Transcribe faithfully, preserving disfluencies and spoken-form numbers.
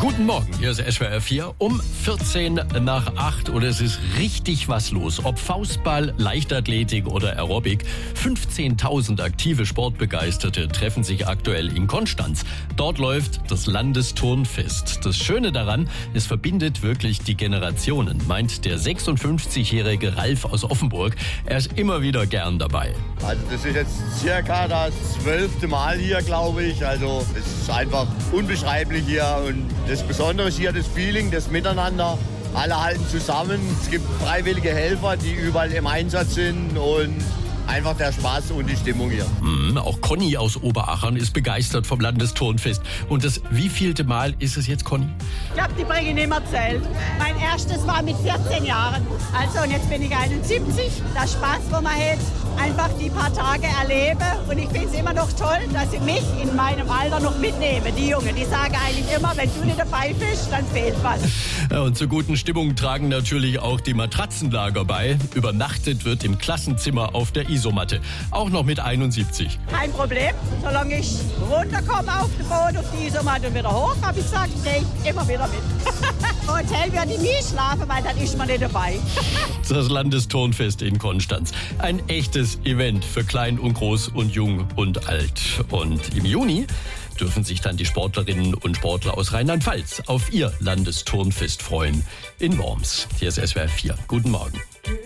Guten Morgen, hier ist S W R vier um vierzehn nach acht und es ist richtig was los. Ob Faustball, Leichtathletik oder Aerobic, fünfzehntausend aktive Sportbegeisterte treffen sich aktuell in Konstanz. Dort läuft das Landesturnfest. Das Schöne daran, es verbindet wirklich die Generationen, meint der sechsundfünfzigjährige Ralf aus Offenburg. Er ist immer wieder gern dabei. Also das ist jetzt circa das zwölfte Mal hier, glaube ich. Also es ist einfach unbeschreiblich hier und das Besondere ist hier das Feeling, das Miteinander. Alle halten zusammen. Es gibt freiwillige Helfer, die überall im Einsatz sind und einfach der Spaß und die Stimmung hier. Mm, auch Conny aus Oberachern ist begeistert vom Landesturnfest. Und das wievielte Mal ist es jetzt, Conny? Ich habe die Brücke nicht mehr erzählt. Mein erstes war mit vierzehn Jahren. Also und jetzt bin ich einundsiebzig. Der Spaß, wo man hat, einfach die paar Tage erlebe. Und ich finde es immer noch toll, dass sie mich in meinem Alter noch mitnehmen. Die Jungen, die sagen eigentlich immer, wenn du nicht dabei bist, dann fehlt was. Ja, und zur guten Stimmung tragen natürlich auch die Matratzenlager bei. Übernachtet wird im Klassenzimmer auf der Isomatte. Auch noch mit einundsiebzig. Kein Problem. Solange ich runterkomme auf den Boden, auf die Isomatte und wieder hoch, habe ich gesagt, gehe ich immer wieder mit. Im Hotel würde ich nie schlafen, weil dann ist man nicht dabei. Das Landesturnfest in Konstanz. Ein echtes Event für klein und groß und jung und alt. Und im Juni dürfen sich dann die Sportlerinnen und Sportler aus Rheinland-Pfalz auf ihr Landesturnfest freuen in Worms. Hier ist S W R vier. Guten Morgen.